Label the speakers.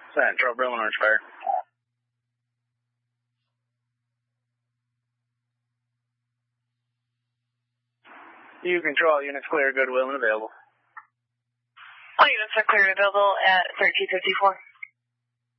Speaker 1: Central, Brooklyn Orange Fire. You control, units clear, Goodwill and available.
Speaker 2: All units are clear and available at 1354.